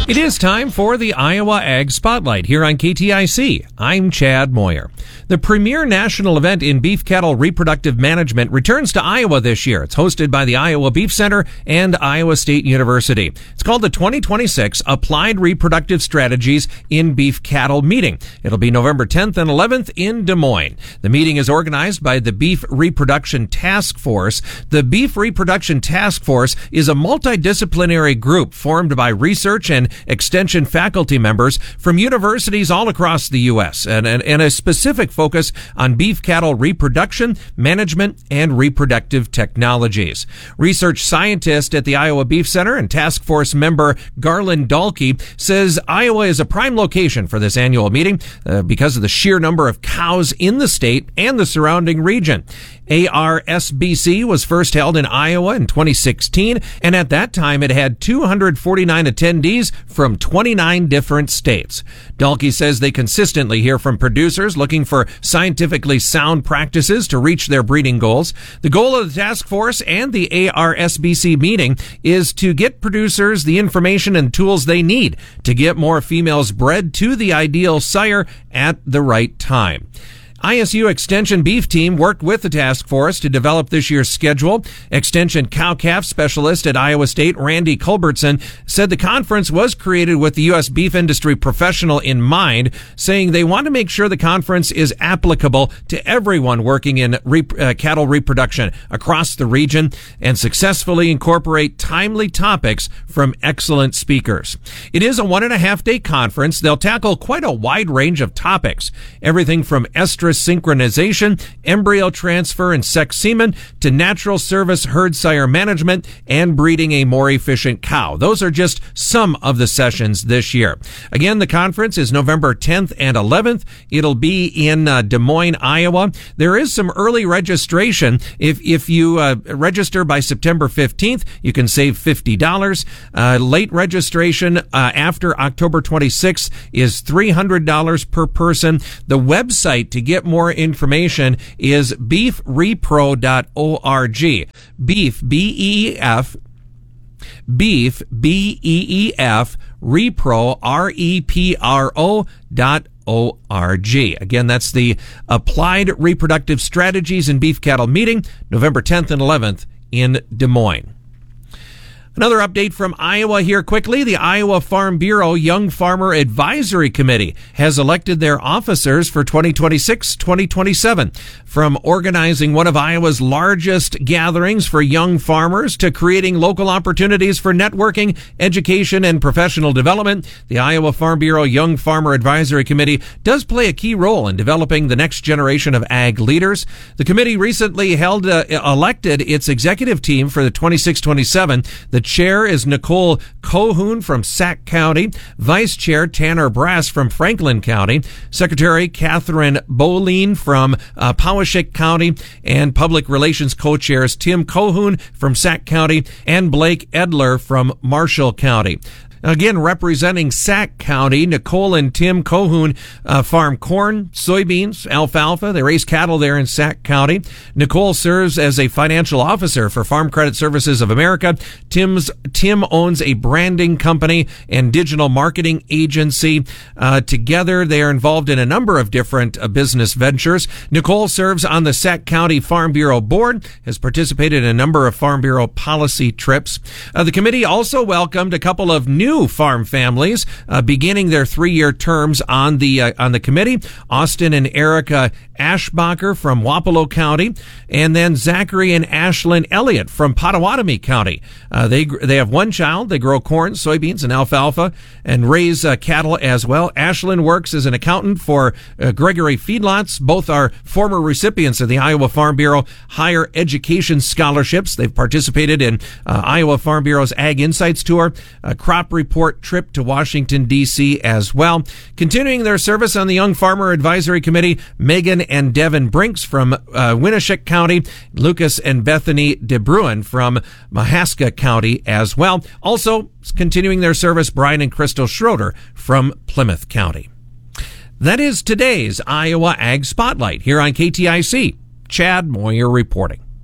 It is time for the Iowa Ag Spotlight here on KTIC. I'm Chad Moyer. The premier national event in beef cattle reproductive management returns to Iowa this year. It's hosted by the Iowa Beef Center and Iowa State University. It's called the 2026 Applied Reproductive Strategies in Beef Cattle Meeting. It'll be November 10th and 11th in Des Moines. The meeting is organized by the Beef Reproduction Task Force. The Beef Reproduction Task Force is a multidisciplinary group formed by research and extension faculty members from universities all across the U.S. and a specific focus on beef cattle reproduction, management, and reproductive technologies. Research scientist at the Iowa Beef Center and task force member Garland Dahlke says Iowa is a prime location for this annual meeting because of the sheer number of cows in the state and the surrounding region. ARSBC was first held in Iowa in 2016, and at that time it had 249 attendees from 29 different states. Dahlke says they consistently hear from producers looking for scientifically sound practices to reach their breeding goals. The goal of the task force and the ARSBC meeting is to get producers the information and tools they need to get more females bred to the ideal sire at the right time. ISU Extension Beef Team worked with the task force to develop this year's schedule. Extension cow-calf specialist at Iowa State, Randy Culbertson, said the conference was created with the U.S. beef industry professional in mind, saying they want to make sure the conference is applicable to everyone working in cattle reproduction across the region and successfully incorporate timely topics from excellent speakers. It is a 1.5-day conference. They'll tackle quite a wide range of topics, everything from estrus synchronization, embryo transfer and sex semen, to natural service herd sire management and breeding a more efficient cow. Those are just some of the sessions this year. Again, the conference is November 10th and 11th. It'll be in Des Moines, Iowa. There is some early registration. If you register by September 15th, you can save $50. Late registration after October 26th is $300 per person. The website to get more information is beefrepro.org. Beef, B-E-E-F, beef, B-E-E-F, repro, R-E-P-R-O.org. Again, that's the Applied Reproductive Strategies in Beef Cattle Meeting, November 10th and 11th in Des Moines. Another update from Iowa here quickly. The Iowa Farm Bureau Young Farmer Advisory Committee has elected their officers for 2026-2027. From organizing one of Iowa's largest gatherings for young farmers to creating local opportunities for networking, education, and professional development, the Iowa Farm Bureau Young Farmer Advisory Committee does play a key role in developing the next generation of ag leaders. The committee recently elected its executive team for the 26-27. The chair is Nicole Cohoon from Sac County, Vice Chair Tanner Brass from Franklin County, Secretary Catherine Boline from Poweshiek County, and Public Relations Co-Chairs Tim Cohoon from Sac County and Blake Edler from Marshall County. Again, representing Sac County, Nicole and Tim Cohoon farm corn, soybeans, alfalfa. They raise cattle there in Sac County. Nicole serves as a financial officer for Farm Credit Services of America. Tim owns a branding company and digital marketing agency. Together, they are involved in a number of different business ventures. Nicole serves on the Sac County Farm Bureau board, has participated in a number of Farm Bureau policy trips. The committee also welcomed a couple of new farm families beginning their 3-year terms on the committee. Austin and Erica Ashbacher from Wapello County, and then Zachary and Ashlyn Elliott from Pottawatomie County. They have one child. They grow corn, soybeans, and alfalfa, and raise cattle as well. Ashlyn works as an accountant for Gregory Feedlots. Both are former recipients of the Iowa Farm Bureau Higher Education Scholarships. They've participated in Iowa Farm Bureau's Ag Insights Tour, crop report trip to Washington, D.C. as well. Continuing their service on the Young Farmer Advisory Committee, Megan and Devin Brinks from Winneshiek County, Lucas and Bethany DeBruin from Mahaska County as well. Also continuing their service, Brian and Crystal Schroeder from Plymouth County. That is today's Iowa Ag Spotlight here on KTIC. Chad Moyer reporting.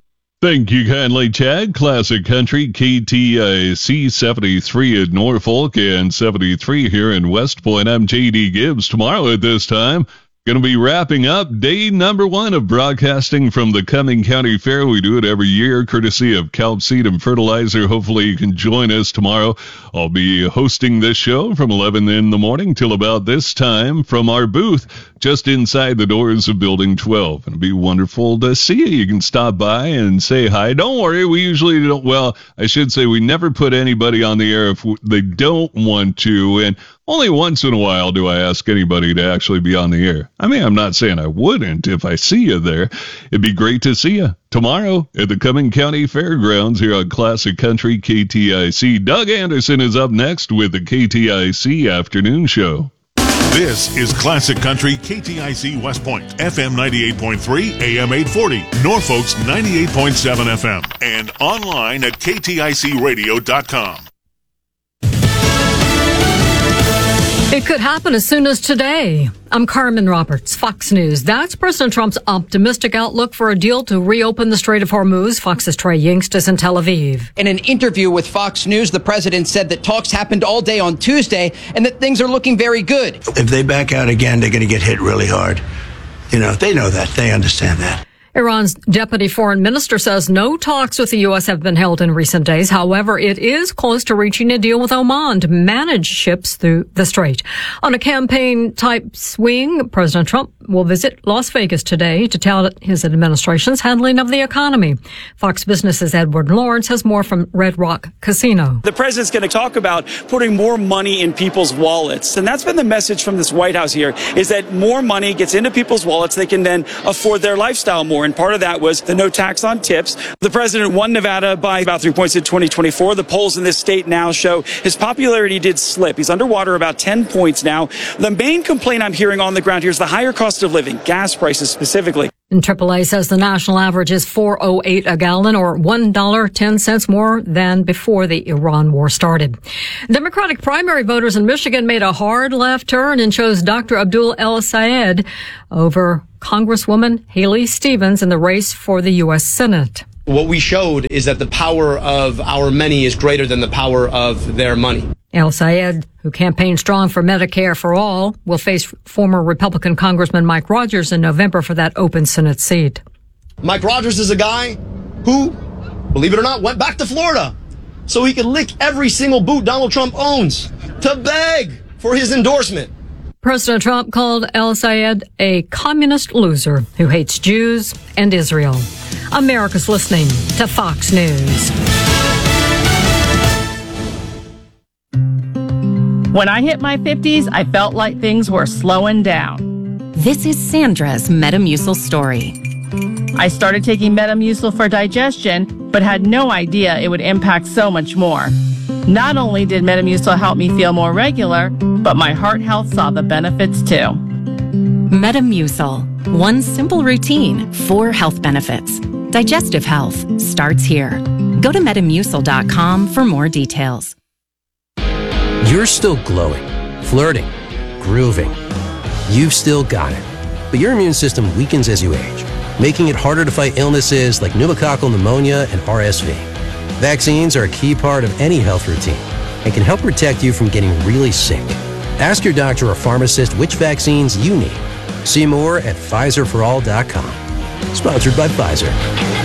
Thank you kindly, Chad. Classic Country, KTIC 73 in Norfolk and 73 here in West Point. I'm J.D. Gibbs. Tomorrow at this time, going to be wrapping up day number 1 of broadcasting from the Cumming County Fair. We do it every year, courtesy of Kelp Seed and Fertilizer. Hopefully you can join us tomorrow. I'll be hosting this show from 11 in the morning till about this time from our booth just inside the doors of Building 12. It'll be wonderful to see you. You can stop by and say hi. Don't worry, we usually don't, well, I should say we never put anybody on the air if they don't want to, and only once in a while do I ask anybody to actually be on the air. I mean, I'm not saying I wouldn't if I see you there. It'd be great to see you tomorrow at the Cumming County Fairgrounds here on Classic Country KTIC. Doug Anderson is up next with the KTIC Afternoon Show. This is Classic Country KTIC West Point, FM 98.3, AM 840, Norfolk's 98.7 FM, and online at kticradio.com. It could happen as soon as today. I'm Carmen Roberts, Fox News. That's President Trump's optimistic outlook for a deal to reopen the Strait of Hormuz. Fox's Trey Yingst is in Tel Aviv. In an interview with Fox News, the president said that talks happened all day on Tuesday and that things are looking very good. If they back out again, they're going to get hit really hard. You know, they know that. They understand that. Iran's deputy foreign minister says no talks with the U.S. have been held in recent days. However, it is close to reaching a deal with Oman to manage ships through the strait. On a campaign-type swing, President Trump will visit Las Vegas today to tout his administration's handling of the economy. Fox Business's Edward Lawrence has more from Red Rock Casino. The president's going to talk about putting more money in people's wallets. And that's been the message from this White House here, is that more money gets into people's wallets. They can then afford their lifestyle more. And part of that was the no tax on tips. The president won Nevada by about 3 points in 2024. The polls in this state now show his popularity did slip. He's underwater about 10 points now. The main complaint I'm hearing on the ground here is the higher cost of living, gas prices specifically. And AAA says the national average is $4.08 a gallon, or $1.10 more than before the Iran war started. Democratic primary voters in Michigan made a hard left turn and chose Dr. Abdul El-Sayed over Congresswoman Haley Stevens in the race for the U.S. Senate. What we showed is that the power of our many is greater than the power of their money. El-Sayed, who campaigned strong for Medicare for all, will face former Republican Congressman Mike Rogers in November for that open Senate seat. Mike Rogers is a guy who, believe it or not, went back to Florida so he could lick every single boot Donald Trump owns to beg for his endorsement. President Trump called El-Sayed a communist loser who hates Jews and Israel. America's listening to Fox News. When I hit my 50s, I felt like things were slowing down. This is Sandra's Metamucil story. I started taking Metamucil for digestion, but had no idea it would impact so much more. Not only did Metamucil help me feel more regular, but my heart health saw the benefits too. Metamucil. One simple routine, 4 health benefits. Digestive health starts here. Go to Metamucil.com for more details. You're still glowing, flirting, grooving. You've still got it. But your immune system weakens as you age, making it harder to fight illnesses like pneumococcal pneumonia and RSV. Vaccines are a key part of any health routine and can help protect you from getting really sick. Ask your doctor or pharmacist which vaccines you need. See more at PfizerForAll.com. Sponsored by Pfizer.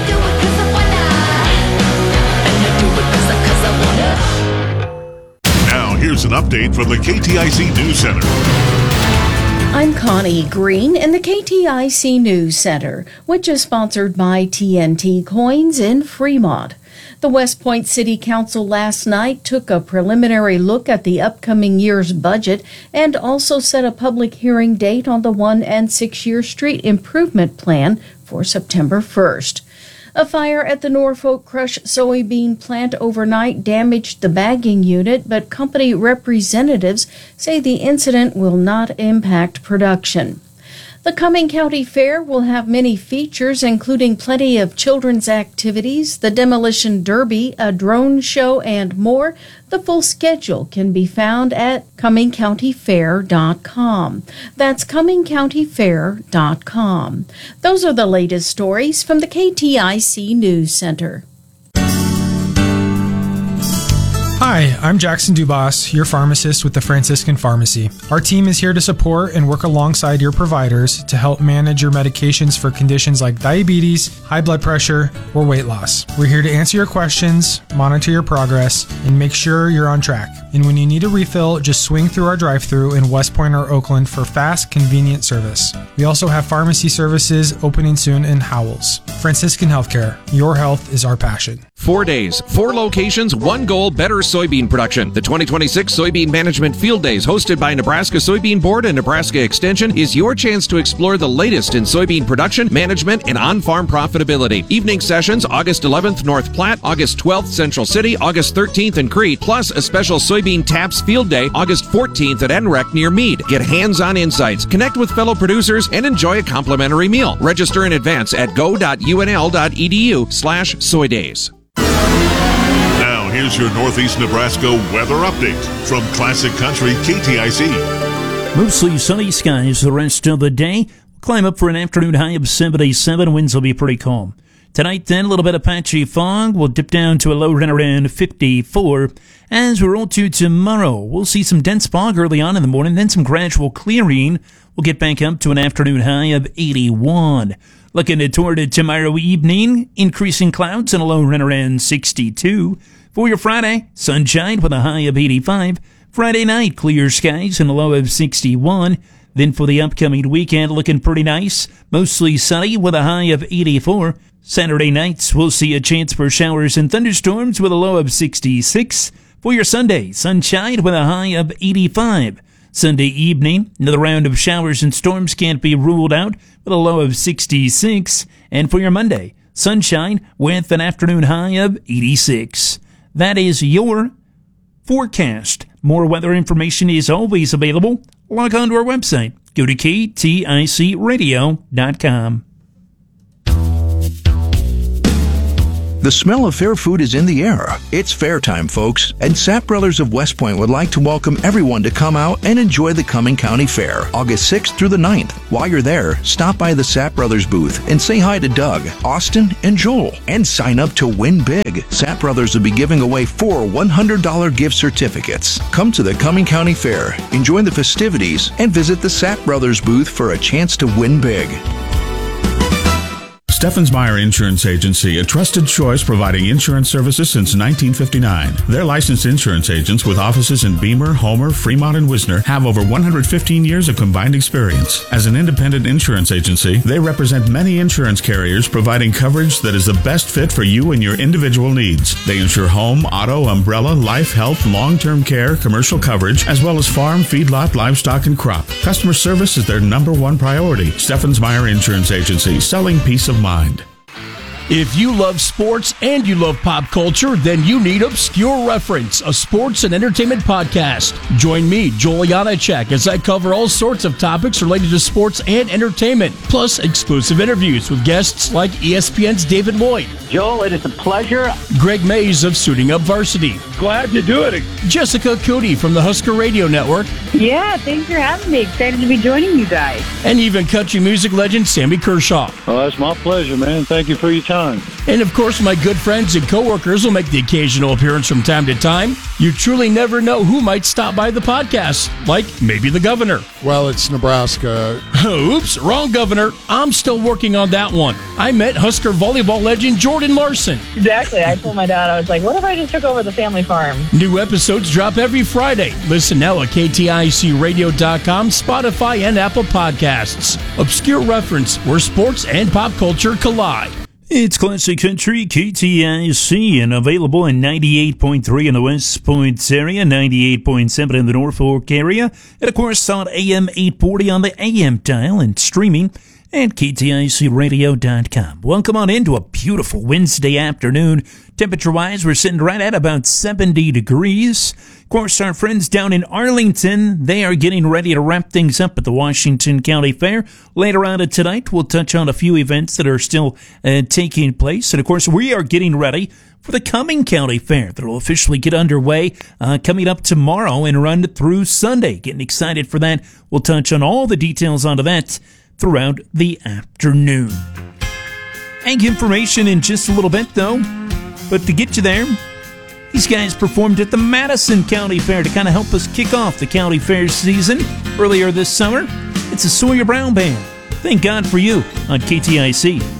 Here's an update from the KTIC News Center. I'm Connie Green in the KTIC News Center, which is sponsored by TNT Coins in Fremont. The West Point City Council last night took a preliminary look at the upcoming year's budget and also set a public hearing date on the 1- and 6-year street improvement plan for September 1st. A fire at the Norfolk Crush soybean plant overnight damaged the bagging unit, but company representatives say the incident will not impact production. The Cumming County Fair will have many features, including plenty of children's activities, the Demolition Derby, a drone show, and more. The full schedule can be found at CummingCountyFair.com. That's CummingCountyFair.com. Those are the latest stories from the KTIC News Center. Hi, I'm Jackson Dubas, your pharmacist with the Franciscan Pharmacy. Our team is here to support and work alongside your providers to help manage your medications for conditions like diabetes, high blood pressure, or weight loss. We're here to answer your questions, monitor your progress, and make sure you're on track. And when you need a refill, just swing through our drive-thru in West Point or Oakland for fast, convenient service. We also have pharmacy services opening soon in Howells. Franciscan Healthcare, your health is our passion. 4 days, 4 locations, 1 goal, better soybean production. The 2026 Soybean Management Field Days, hosted by Nebraska Soybean Board and Nebraska Extension, is your chance to explore the latest in soybean production, management, and on-farm profitability. Evening sessions, August 11th, North Platte, August 12th, Central City, August 13th in Crete, plus a special Soybean Taps Field Day, August 14th at NREC near Meade. Get hands-on insights, connect with fellow producers, and enjoy a complimentary meal. Register in advance at go.unl.edu/soydays. Now, here's your Northeast Nebraska weather update from Classic Country KTIC. Mostly sunny skies the rest of the day. Climb up for an afternoon high of 77. Winds will be pretty calm. Tonight, then, a little bit of patchy fog. We'll dip down to a low right around 54. As we roll to tomorrow, we'll see some dense fog early on in the morning, then some gradual clearing. We'll get back up to an afternoon high of 81. Looking toward tomorrow evening, increasing clouds and a low right around 62. For your Friday, sunshine with a high of 85. Friday night, clear skies and a low of 61. Then for the upcoming weekend, looking pretty nice. Mostly sunny with a high of 84. Saturday nights, we'll see a chance for showers and thunderstorms with a low of 66. For your Sunday, sunshine with a high of 85. Sunday evening, another round of showers and storms can't be ruled out with a low of 66. And for your Monday, sunshine with an afternoon high of 86. That is your forecast. More weather information is always available. Log on to our website. Go to KTICradio.com. The smell of fair food is in the air. It's fair time, folks, and Sapp Brothers of West Point would like to welcome everyone to come out and enjoy the Cumming County Fair, August 6th through the 9th. While you're there, stop by the Sapp Brothers booth and say hi to Doug, Austin, and Joel, and sign up to win big. Sapp Brothers will be giving away 4 $100 gift certificates. Come to the Cumming County Fair, enjoy the festivities, and visit the Sapp Brothers booth for a chance to win big. Steffensmeyer Insurance Agency, a trusted choice providing insurance services since 1959. Their licensed insurance agents with offices in Beamer, Homer, Fremont, and Wisner have over 115 years of combined experience. As an independent insurance agency, they represent many insurance carriers providing coverage that is the best fit for you and your individual needs. They insure home, auto, umbrella, life, health, long-term care, commercial coverage, as well as farm, feedlot, livestock, and crop. Customer service is their number one priority. Steffensmeyer Insurance Agency, selling peace of mind. If you love sports and you love pop culture, then you need Obscure Reference, a sports and entertainment podcast. Join me, Joel Janacek, as I cover all sorts of topics related to sports and entertainment, plus exclusive interviews with guests like ESPN's David Lloyd. Joel, it is a pleasure. Greg Mays of Suiting Up Varsity. Glad to do it. Jessica Cootie from the Husker Radio Network. Yeah, thanks for having me. Excited to be joining you guys. And even country music legend Sammy Kershaw. Well, that's my pleasure, man. Thank you for your time. And of course, my good friends and coworkers will make the occasional appearance from time to time. You truly never know who might stop by the podcast, like maybe the governor. Well, it's Nebraska. Oops, wrong governor. I'm still working on that one. I met Husker volleyball legend Jordan Larson. Exactly. I told my dad, I was like, what if I just took over the family farm? New episodes drop every Friday. Listen now at KTICradio.com, Spotify, and Apple Podcasts. Obscure Reference, where sports and pop culture collide. It's Classic Country KTIC and available in 98.3 in the West Point area, 98.7 in the Norfolk area, and of course on AM 840 on the AM dial and streaming and KTICradio.com. Welcome on into a beautiful Wednesday afternoon. Temperature-wise, we're sitting right at about 70 degrees. Of course, our friends down in Arlington, they are getting ready to wrap things up at the Washington County Fair. Later on tonight, we'll touch on a few events that are still taking place. And, of course, we are getting ready for the coming county fair that will officially get underway coming up tomorrow and run through Sunday. Getting excited for that. We'll touch on all the details onto that throughout the afternoon. Ag information in just a little bit, though. But to get you there, these guys performed at the Madison County Fair to kind of help us kick off the county fair season earlier this summer. It's a Sawyer Brown Band. Thank God for you on KTIC.